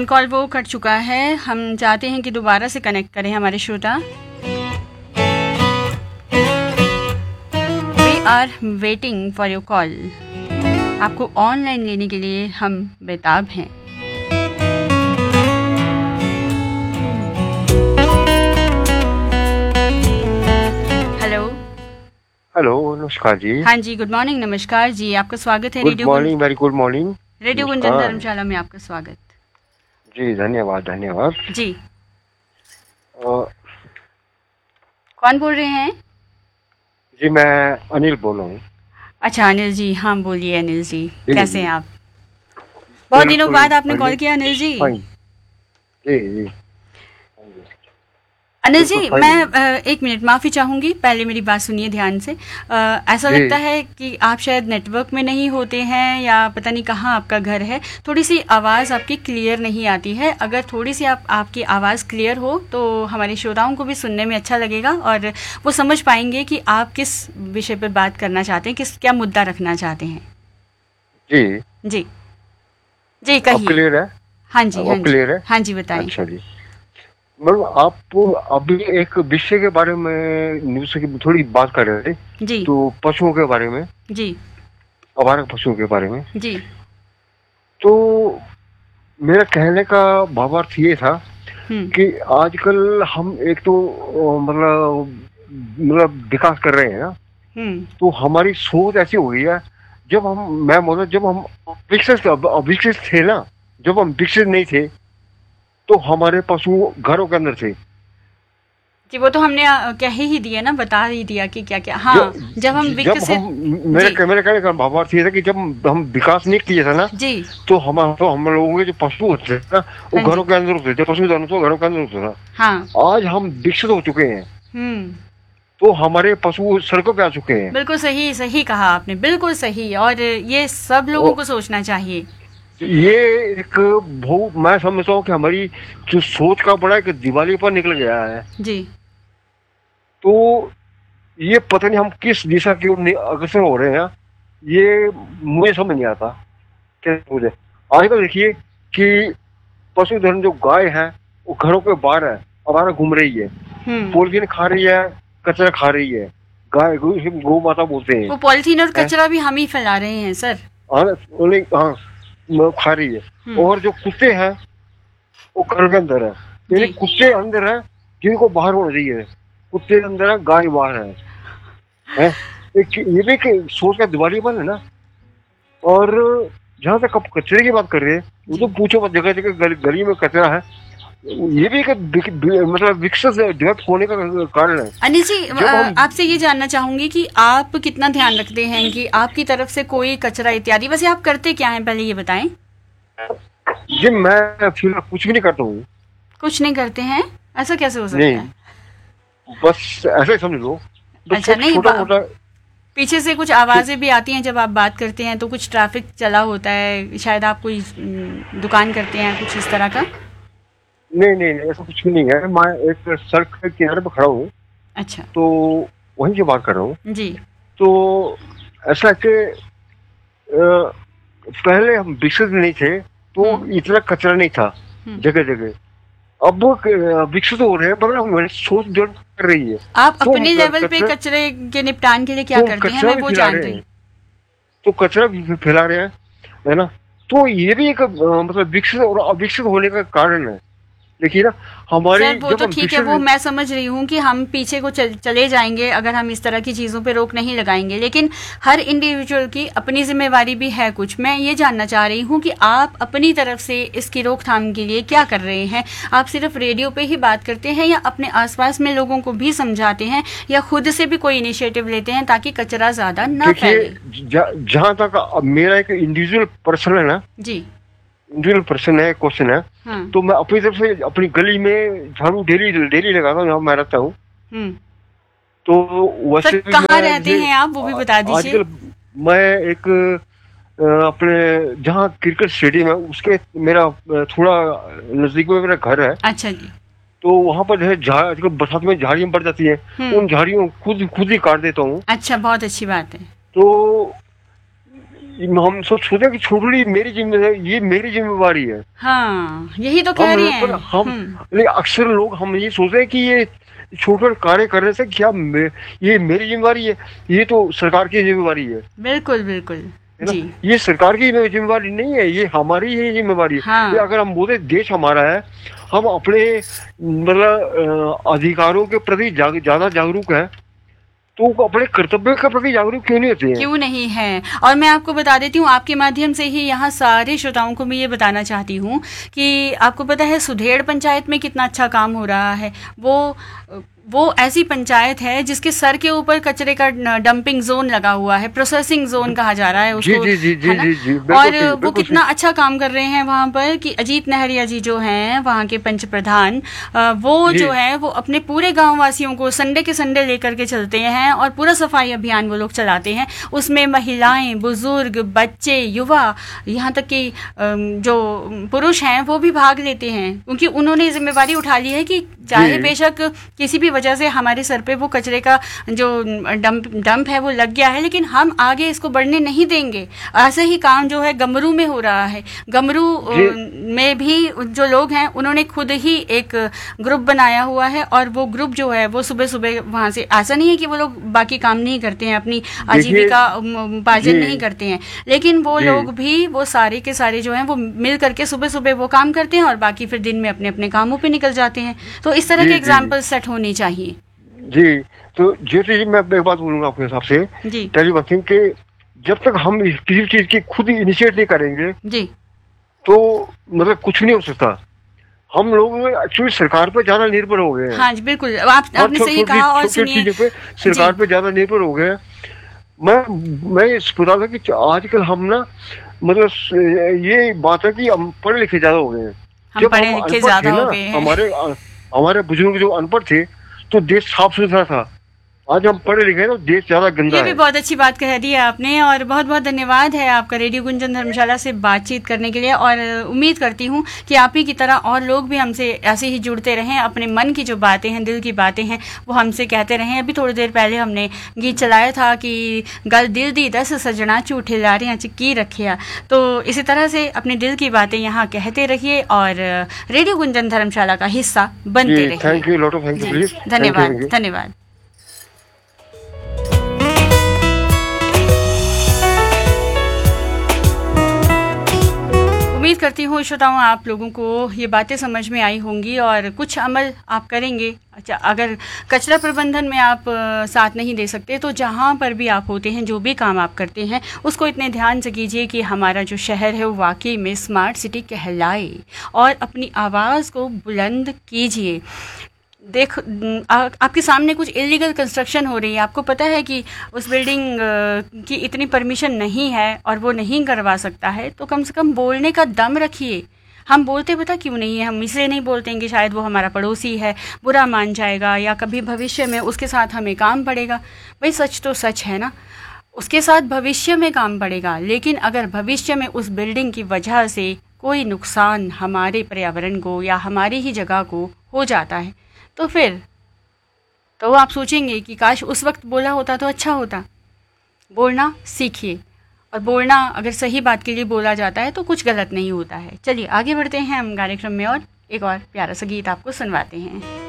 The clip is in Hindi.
फ़ोन कॉल वो कट चुका है। हम चाहते हैं कि दोबारा से कनेक्ट करें हमारे श्रोता। We are waiting for your call. आपको ऑनलाइन लेने के लिए हम बेताब हैं। हेलो, नमस्कार जी। हाँ जी, गुड मॉर्निंग, नमस्कार जी। आपका स्वागत है good morning, very good morning. Radio Gunjan धर्मशाला में आपका स्वागत जी। धन्यवाद धन्यवाद जी। कौन बोल रहे हैं? जी, मैं अनिल बोल रहा हूँ। अच्छा अनिल जी, हाँ बोलिए अनिल जी, कैसे हैं आप? बहुत दिनों बाद आपने कॉल किया अनिल जी। जी जी अनिल जी, मैं एक मिनट माफ़ी चाहूँगी, पहले मेरी बात सुनिए ध्यान से। ऐसा लगता है कि आप शायद नेटवर्क में नहीं होते हैं या पता नहीं कहाँ आपका घर है। थोड़ी सी आवाज़ आपकी क्लियर नहीं आती है। अगर थोड़ी सी आपकी आवाज़ क्लियर हो तो हमारे श्रोताओं को भी सुनने में अच्छा लगेगा और वो समझ पाएंगे कि आप किस विषय पर बात करना चाहते हैं, क्या मुद्दा रखना चाहते हैं। जी जी जी, कहिए। क्लियर है? हाँ जी, हाँ क्लियर है? हाँ जी, बताएं। अच्छा जी, मतलब आप अभी एक विषय के बारे में न्यूज़ से थोड़ी बात कर रहे थे जी, तो पशुओं के बारे में जी, आवारा पशुओं के बारे में। जी, तो मेरा कहने का भावार्थ ये था कि आजकल हम एक तो मतलब विकास कर रहे हैं ना, तो हमारी सोच ऐसी हो गई है। जब हम अविकसित थे ना, जब हम विकसित नहीं थे तो हमारे पशु घरों के अंदर थे जी। वो तो हमने कह ही दिया ना, बता ही दिया कि क्या क्या। हाँ, जब हम विकसित, मेरे कहने का भावार्थ ये था कि जब हम विकास नहीं किए थे ना जी, तो हम लोगों के जो पशु होते थे ना वो घरों के अंदर होते थे, पशुधन तो घरों के अंदर होता था। हाँ, आज हम विकसित हो चुके हैं तो हमारे पशु सड़कों पे आ चुके हैं। बिल्कुल सही, सही कहा आपने, बिल्कुल सही। और ये सब लोगों को सोचना चाहिए। ये एक बहुत, मैं समझता हूँ कि हमारी जो सोच का बड़ा एक दिवाली पर निकल गया है जी। तो ये पता नहीं हम किस दिशा की ओर अग्रसर हो रहे हैं, ये मुझे समझ नहीं आता। क्या मुझे आजकल देखिए कि पशुधन जो गाय है वो घरों के बाहर है, आवारा घूम रही है, पॉलिथीन खा रही है, कचरा खा रही है। गाय गौ माता बोलते हैं। वो पॉलिथीन और कचरा भी हम ही फैला रहे हैं सर। हाँ, खा रही है। और जो कुत्ते हैं वो घर के अंदर है, यानी कुत्ते अंदर है जिनको बाहर होना चाहिए। कुत्ते अंदर है, गाय बाहर है? ये भी एक सोच का दिवाली बन है ना। और जहाँ तक आप कचरे की बात कर रहे हैं, वो तो पूछो मत, जगह जगह गली में कचरा है। ये भी एक मतलब विकसित डेवलप होने का कारण है। अनिल जी, आपसे ये जानना चाहूंगी कि आप कितना ध्यान रखते हैं कि आपकी तरफ से कोई कचरा इत्यादि, वैसे आप करते क्या हैं, पहले ये बताएं। जी, मैं फिलहाल कुछ भी नहीं करता हूँ। कुछ नहीं करते हैं? ऐसा कैसे हो सकता है? बस ऐसा ही समझ लो। अच्छा, नहीं, पीछे से कुछ आवाजें भी आती हैं जब आप बात करते हैं, तो कुछ ट्रैफिक चला होता है, शायद आप कोई दुकान करते हैं, कुछ इस तरह का? नहीं, ऐसा कुछ भी नहीं है। मैं एक सड़क के किनारे पे खड़ा हूँ। अच्छा, तो वहीं से बात कर रहा हूँ जी। तो ऐसा है कि पहले हम विकसित नहीं थे तो इतना कचरा नहीं था जगह जगह। अब विकसित हो रहे हैं, पर हमारी सोच जो कर रही है। आप अपने लेवल पे कचरे के निपटान के लिए क्या करते हैं, मैं वो जान रही हूँ। तो कचरा फैला रहे हैं, है ना। तो ये भी एक मतलब विकसित और अविकसित होने का कारण है। देखिए ना, हमारे सर, वो तो ठीक है, वो मैं समझ रही हूँ कि हम पीछे को चले जाएंगे अगर हम इस तरह की चीज़ों पे रोक नहीं लगाएंगे, लेकिन हर इंडिविजुअल की अपनी जिम्मेवारी भी है कुछ। मैं ये जानना चाह रही हूँ कि आप अपनी तरफ से इसकी रोकथाम के लिए क्या कर रहे हैं। आप सिर्फ रेडियो पे ही बात करते हैं या अपने आसपास में लोगों को भी समझाते हैं, या खुद से भी कोई इनिशिएटिव लेते हैं ताकि कचरा ज्यादा ना फैले? जहाँ तक मेरा एक इंडिविजुअल पर्सन है ना जी, इंडिविजुअल पर्सन है, क्वेश्चन है। तो मैं अपनी तरफ से अपनी गली में झाड़ू डेली लगाता हूँ, जहाँ मैं रहता हूँ। तो वैसे कहाँ रहते हैं आप, वो भी बता दीजिए। आजकल मैं एक अपने जहाँ क्रिकेट स्टेडियम है उसके मेरा थोड़ा नजदीक में मेरा घर है। अच्छा जी। तो वहाँ पर जो है आजकल बरसात में झाड़ियाँ बढ़ जाती है, उन झाड़ियों खुद ही काट देता हूँ। अच्छा, बहुत अच्छी बात है। तो हम सोचते कि छोटी मेरी जिम्मेदारी, ये मेरी जिम्मेवारी है। हाँ, यही तो कह रहे हैं लेकिन अक्सर लोग हम ये सोचते हैं कि ये छोटे कार्य करने से क्या ये मेरी जिम्मेवारी है, ये तो सरकार की जिम्मेवारी है। बिल्कुल बिल्कुल जी। ये सरकार की जिम्मेवारी नहीं है, ये हमारी ही जिम्मेवारी है। हाँ। अगर हम बोले देश हमारा है, हम अपने मतलब अधिकारों के प्रति ज्यादा जागरूक है, तो अपने कर्तव्य के प्रति जागरूक क्यों नहीं होते हैं? क्यों नहीं है। और मैं आपको बता देती हूँ, आपके माध्यम से ही यहाँ सारे श्रोताओं को मैं ये बताना चाहती हूँ कि आपको पता है सुधेड़ पंचायत में कितना अच्छा काम हो रहा है। वो ऐसी पंचायत है जिसके सर के ऊपर कचरे का डंपिंग जोन लगा हुआ है, प्रोसेसिंग जोन कहा जा रहा है उसको, है ना। और वो कितना अच्छा काम कर रहे हैं वहाँ पर कि अजीत नहरिया जी जो हैं वहाँ के पंच प्रधान, वो जो है वो अपने पूरे गांव वासियों को संडे के संडे लेकर के चलते हैं और पूरा सफाई अभियान वो लोग चलाते हैं। उसमें महिलाएं, बुजुर्ग, बच्चे, युवा, यहाँ तक कि जो पुरुष हैं वो भी भाग लेते हैं, क्योंकि उन्होंने जिम्मेवारी उठा ली है कि चाहे बेशक किसी भी वजह से हमारे सर पे वो कचरे का जो डंप है वो लग गया है, लेकिन हम आगे इसको बढ़ने नहीं देंगे। ऐसे ही काम जो है गमरू में हो रहा है। गमरू में भी जो लोग हैं उन्होंने खुद ही एक ग्रुप बनाया हुआ है, और वो ग्रुप जो है वो सुबह सुबह वहाँ से, ऐसा नहीं है कि वो लोग बाकी काम नहीं करते हैं, अपनी आजीविका उपार्जन नहीं करते हैं, लेकिन वो लोग भी वो सारे के सारे जो हैं वो मिल करके सुबह सुबह वो काम करते हैं और बाकी फिर दिन में अपने अपने कामों पे निकल जाते हैं। तो इस तरह के एग्जाम्पल सेट होने चाहिए। जी, तो ज्योति जी मैं एक बात बोलूंगा अपने हिसाब से टेलीवर्किंग के, जब तक हम किसी चीज की खुद इनिशिएट नहीं करेंगे जी, तो मतलब कुछ नहीं हो सकता। हम लोग एक्चुअली सरकार पे ज्यादा निर्भर हो गए हैं। हाँ जी बिल्कुल, आपने सही कहा। और सुनिए, चीजों पे सरकार पे ज्यादा निर्भर हो गए हैं। मैं इस बता था कि आजकल हम ना मतलब ये बात है कि हम पढ़े लिखे ज्यादा हो गए हैं। हम पढ़े लिखे ज्यादा हो गए हैं। हमारे बुजुर्ग जो अनपढ़ थे तो देश साफ सुथरा था, आज हम पढ़े लिखे तो देश ज्यादा गंदा है। ये भी बहुत अच्छी बात कह दी है आपने, और बहुत बहुत धन्यवाद है आपका रेडियो गुंजन धर्मशाला से बातचीत करने के लिए। और उम्मीद करती हूँ कि आप ही की तरह और लोग भी हमसे ऐसे ही जुड़ते रहें, अपने मन की जो बातें हैं, दिल की बातें हैं, वो हमसे कहते रहें। अभी थोड़ी देर पहले हमने गीत चलाया था कि गल दिल दी दस सजना झूठे लारियां चिक्की रखिया। तो इसी तरह से अपने दिल की बातें यहाँ कहते रहिए और रेडियो गुंजन धर्मशाला का हिस्सा बनते रहिए। Thank you, lot of thank you, धन्यवाद धन्यवाद। उम्मीद करती हूँ श्रोताओं आप लोगों को ये बातें समझ में आई होंगी और कुछ अमल आप करेंगे। अच्छा, अगर कचरा प्रबंधन में आप साथ नहीं दे सकते तो जहाँ पर भी आप होते हैं, जो भी काम आप करते हैं, उसको इतने ध्यान से कीजिए कि हमारा जो शहर है वो वाकई में स्मार्ट सिटी कहलाए, और अपनी आवाज़ को बुलंद कीजिए। आपके सामने कुछ इलीगल कंस्ट्रक्शन हो रही है, आपको पता है कि उस बिल्डिंग की इतनी परमिशन नहीं है और वो नहीं करवा सकता है, तो कम से कम बोलने का दम रखिए। हम बोलते पता क्यों नहीं है, हम इसलिए नहीं बोलते हैं कि शायद वो हमारा पड़ोसी है, बुरा मान जाएगा, या कभी भविष्य में उसके साथ हमें काम पड़ेगा। भाई सच तो सच है ना, उसके साथ भविष्य में काम पड़ेगा, लेकिन अगर भविष्य में उस बिल्डिंग की वजह से कोई नुकसान हमारे पर्यावरण को या हमारी ही जगह को हो जाता है, तो फिर तो आप सोचेंगे कि काश उस वक्त बोला होता तो अच्छा होता। बोलना सीखिए, और बोलना अगर सही बात के लिए बोला जाता है तो कुछ गलत नहीं होता है। चलिए आगे बढ़ते हैं हम कार्यक्रम में, और एक और प्यारा सा गीत आपको सुनवाते हैं।